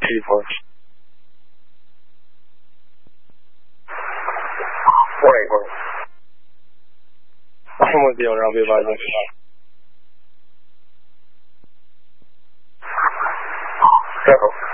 4. I'm with you, I'll be advising. Careful.